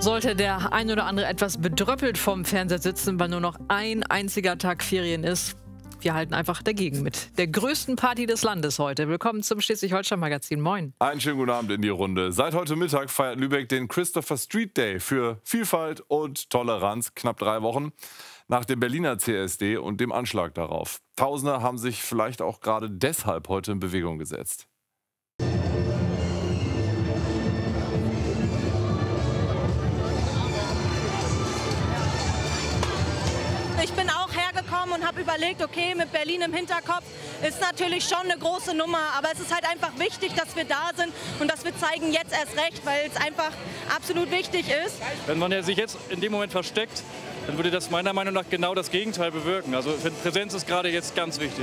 sollte der ein oder andere etwas bedröppelt vom Fernseher sitzen, weil nur noch ein einziger Tag Ferien ist. Wir halten einfach dagegen mit der größten Party des Landes heute. Willkommen zum Schleswig-Holstein-Magazin. Moin. Einen schönen guten Abend in die Runde. Seit heute Mittag feiert Lübeck den Christopher Street Day für Vielfalt und Toleranz. Knapp 3 Wochen nach dem Berliner CSD und dem Anschlag darauf. Tausende haben sich vielleicht auch gerade deshalb heute in Bewegung gesetzt. Ich bin auch hergekommen und habe überlegt, okay, mit Berlin im Hinterkopf ist natürlich schon eine große Nummer, aber es ist halt einfach wichtig, dass wir da sind und dass wir zeigen jetzt erst recht, weil es einfach absolut wichtig ist. Wenn man sich jetzt in dem Moment versteckt, dann würde das meiner Meinung nach genau das Gegenteil bewirken. Also Präsenz ist gerade jetzt ganz wichtig.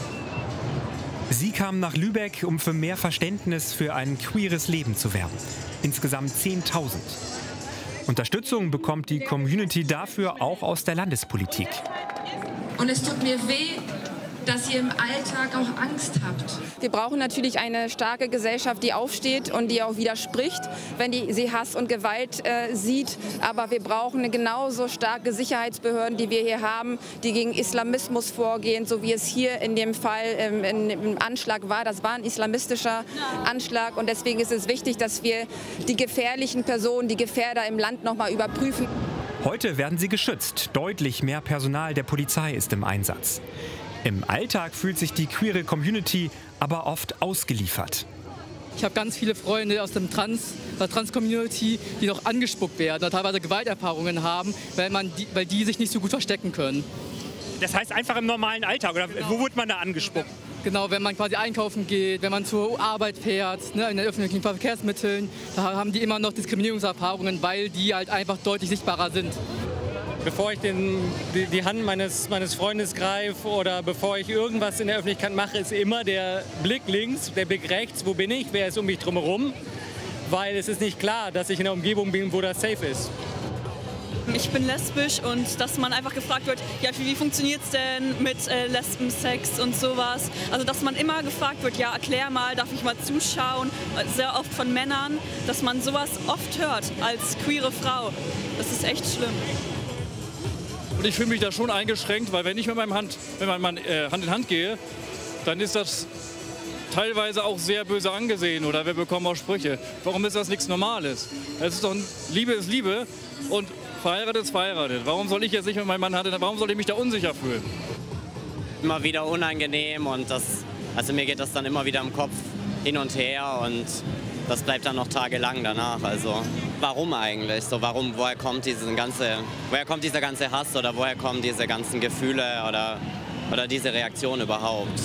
Sie kamen nach Lübeck, um für mehr Verständnis für ein queeres Leben zu werben. Insgesamt 10.000. Unterstützung bekommt die Community dafür auch aus der Landespolitik. Und es tut mir weh, dass ihr im Alltag auch Angst habt. Wir brauchen natürlich eine starke Gesellschaft, die aufsteht und die auch widerspricht, wenn sie Hass und Gewalt sieht. Aber wir brauchen genauso starke Sicherheitsbehörden, die wir hier haben, die gegen Islamismus vorgehen, so wie es hier in dem Fall im Anschlag war. Das war ein islamistischer Anschlag und deswegen ist es wichtig, dass wir die gefährlichen Personen, die Gefährder im Land noch mal überprüfen. Heute werden sie geschützt. Deutlich mehr Personal der Polizei ist im Einsatz. Im Alltag fühlt sich die queere Community aber oft ausgeliefert. Ich habe ganz viele Freunde aus der Trans-Community, die noch angespuckt werden oder teilweise Gewalterfahrungen haben, weil die sich nicht so gut verstecken können. Das heißt einfach im normalen Alltag, oder genau. Wo wird man da angespuckt? Genau, wenn man quasi einkaufen geht, wenn man zur Arbeit fährt, in den öffentlichen Verkehrsmitteln, da haben die immer noch Diskriminierungserfahrungen, weil die halt einfach deutlich sichtbarer sind. Bevor ich die Hand meines Freundes greife oder bevor ich irgendwas in der Öffentlichkeit mache, ist immer der Blick links, der Blick rechts, wo bin ich, wer ist um mich drumherum, weil es ist nicht klar, dass ich in einer Umgebung bin, wo das safe ist. Ich bin lesbisch und dass man einfach gefragt wird, ja, wie funktioniert es denn mit Lesbensex und sowas. Also dass man immer gefragt wird, ja, erklär mal, darf ich mal zuschauen, sehr oft von Männern, dass man sowas oft hört als queere Frau. Das ist echt schlimm. Und ich fühle mich da schon eingeschränkt, weil wenn ich mit meinem Hand in Hand gehe, dann ist das teilweise auch sehr böse angesehen oder wir bekommen auch Sprüche. Warum ist das nichts Normales? Es ist doch Liebe ist Liebe und verheiratet ist verheiratet. Warum soll ich jetzt nicht mit meinem Mann warum soll ich mich da unsicher fühlen? Immer wieder unangenehm und also mir geht das dann immer wieder im Kopf hin und her und das bleibt dann noch tagelang danach. Also warum eigentlich? So, woher kommt dieser ganze Hass oder woher kommen diese ganzen Gefühle oder diese Reaktion überhaupt?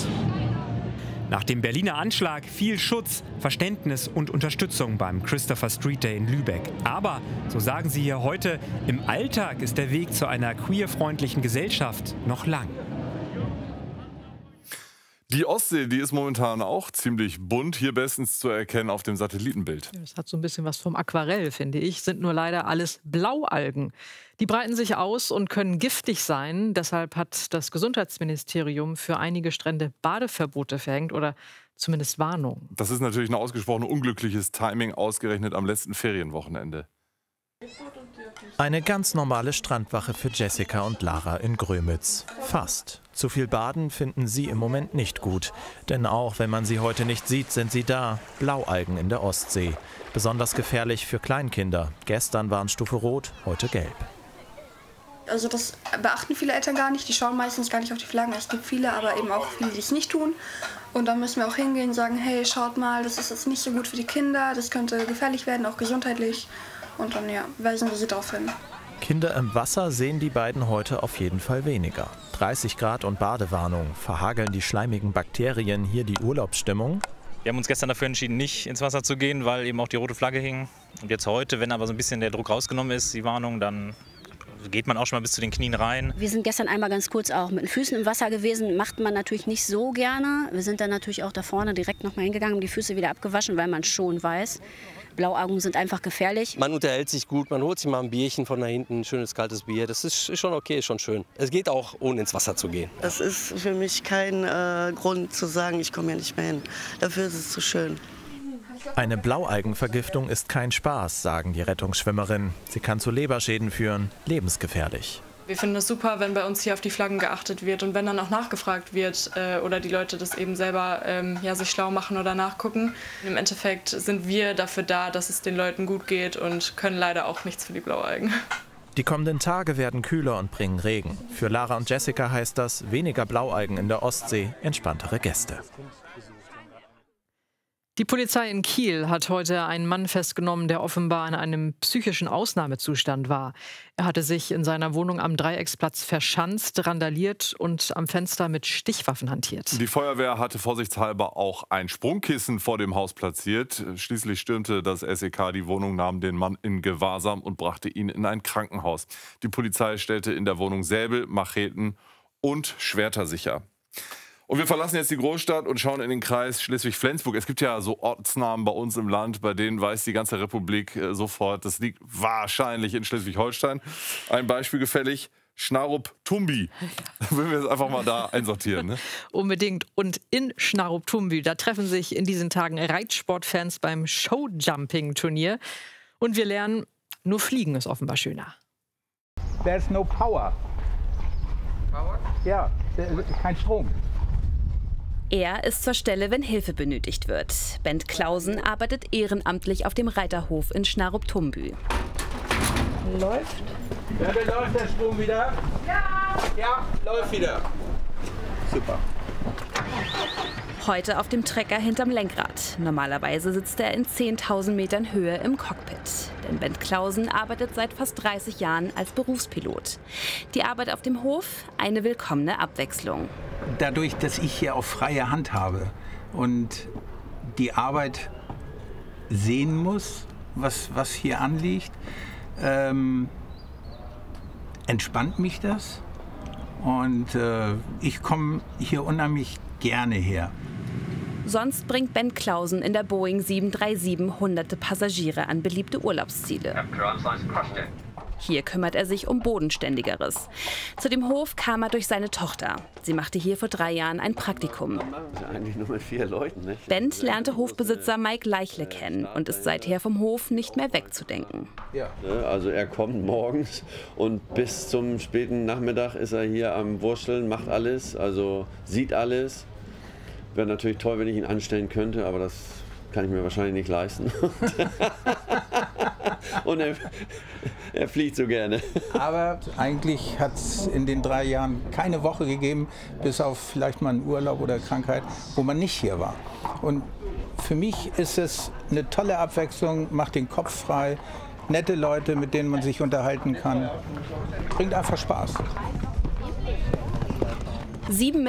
Nach dem Berliner Anschlag viel Schutz, Verständnis und Unterstützung beim Christopher Street Day in Lübeck. Aber, so sagen sie hier heute, im Alltag ist der Weg zu einer queerfreundlichen Gesellschaft noch lang. Die Ostsee, die ist momentan auch ziemlich bunt, hier bestens zu erkennen auf dem Satellitenbild. Das hat so ein bisschen was vom Aquarell, finde ich. Sind nur leider alles Blaualgen. Die breiten sich aus und können giftig sein. Deshalb hat das Gesundheitsministerium für einige Strände Badeverbote verhängt oder zumindest Warnungen. Das ist natürlich ein ausgesprochen unglückliches Timing, ausgerechnet am letzten Ferienwochenende. Eine ganz normale Strandwache für Jessica und Lara in Grömitz. Fast. Zu viel Baden finden sie im Moment nicht gut. Denn auch wenn man sie heute nicht sieht, sind sie da. Blaualgen in der Ostsee. Besonders gefährlich für Kleinkinder. Gestern waren Stufe Rot, heute Gelb. Also das beachten viele Eltern gar nicht. Die schauen meistens gar nicht auf die Flaggen. Es gibt viele, aber eben auch viele, die es nicht tun. Und dann müssen wir auch hingehen und sagen, hey, schaut mal, das ist jetzt nicht so gut für die Kinder. Das könnte gefährlich werden, auch gesundheitlich. Und dann weisen wir sie darauf hin. Kinder im Wasser sehen die beiden heute auf jeden Fall weniger. 30 Grad und Badewarnung. Verhageln die schleimigen Bakterien hier die Urlaubsstimmung? Wir haben uns gestern dafür entschieden, nicht ins Wasser zu gehen, weil eben auch die rote Flagge hing. Und jetzt heute, wenn aber so ein bisschen der Druck rausgenommen ist, die Warnung, dann geht man auch schon mal bis zu den Knien rein. Wir sind gestern einmal ganz kurz auch mit den Füßen im Wasser gewesen. Macht man natürlich nicht so gerne. Wir sind dann natürlich auch da vorne direkt noch mal hingegangen, die Füße wieder abgewaschen, weil man schon weiß, Blauaugen sind einfach gefährlich. Man unterhält sich gut, man holt sich mal ein Bierchen von da hinten, ein schönes kaltes Bier. Das ist schon okay, ist schon schön. Es geht auch, ohne ins Wasser zu gehen. Das ist für mich kein Grund zu sagen, ich komme hier nicht mehr hin. Dafür ist es zu schön. Eine Blaualgenvergiftung ist kein Spaß, sagen die Rettungsschwimmerinnen. Sie kann zu Leberschäden führen, lebensgefährlich. Wir finden es super, wenn bei uns hier auf die Flaggen geachtet wird und wenn dann auch nachgefragt wird oder die Leute das eben selber sich schlau machen oder nachgucken. Im Endeffekt sind wir dafür da, dass es den Leuten gut geht und können leider auch nichts für die Blaualgen. Die kommenden Tage werden kühler und bringen Regen. Für Lara und Jessica heißt das weniger Blaualgen in der Ostsee, entspanntere Gäste. Die Polizei in Kiel hat heute einen Mann festgenommen, der offenbar in einem psychischen Ausnahmezustand war. Er hatte sich in seiner Wohnung am Dreiecksplatz verschanzt, randaliert und am Fenster mit Stichwaffen hantiert. Die Feuerwehr hatte vorsichtshalber auch ein Sprungkissen vor dem Haus platziert. Schließlich stürmte das SEK die Wohnung, nahm den Mann in Gewahrsam und brachte ihn in ein Krankenhaus. Die Polizei stellte in der Wohnung Säbel, Macheten und Schwerter sicher. Und wir verlassen jetzt die Großstadt und schauen in den Kreis Schleswig-Flensburg. Es gibt ja so Ortsnamen bei uns im Land, bei denen weiß die ganze Republik sofort, das liegt wahrscheinlich in Schleswig-Holstein. Ein Beispiel gefällig, Schnarup-Tumbi. Würden wir jetzt einfach mal da einsortieren. Ne? Unbedingt. Und in Schnarup-Tumbi, da treffen sich in diesen Tagen Reitsportfans beim Showjumping-Turnier. Und wir lernen, nur Fliegen ist offenbar schöner. There's no power. Power? Ja, kein Strom. Er ist zur Stelle, wenn Hilfe benötigt wird. Bent Clausen arbeitet ehrenamtlich auf dem Reiterhof in Schnarup-Tumbi. Läuft? Ja, läuft der Strom wieder? Ja! Ja, läuft wieder. Super. Heute auf dem Trecker hinterm Lenkrad. Normalerweise sitzt er in 10.000 Metern Höhe im Cockpit. Denn Bent Clausen arbeitet seit fast 30 Jahren als Berufspilot. Die Arbeit auf dem Hof, eine willkommene Abwechslung. Dadurch, dass ich hier auf freie Hand habe und die Arbeit sehen muss, was hier anliegt, entspannt mich das. Und ich komme hier unheimlich gerne her. Sonst bringt Bent Clausen in der Boeing 737 hunderte Passagiere an beliebte Urlaubsziele. Hier kümmert er sich um Bodenständigeres. Zu dem Hof kam er durch seine Tochter. Sie machte hier vor 3 Jahren ein Praktikum. Eigentlich nur mit 4 Leuten, nicht? Bent lernte Hofbesitzer Mike Leichle kennen und ist seither vom Hof nicht mehr wegzudenken. Also er kommt morgens und bis zum späten Nachmittag ist er hier am Wursteln, macht alles, also sieht alles. Wäre natürlich toll, wenn ich ihn anstellen könnte, aber das kann ich mir wahrscheinlich nicht leisten. Und er fliegt so gerne. Aber eigentlich hat es in den 3 Jahren keine Woche gegeben, bis auf vielleicht mal einen Urlaub oder Krankheit, wo man nicht hier war. Und für mich ist es eine tolle Abwechslung, macht den Kopf frei, nette Leute, mit denen man sich unterhalten kann. Bringt einfach Spaß. 7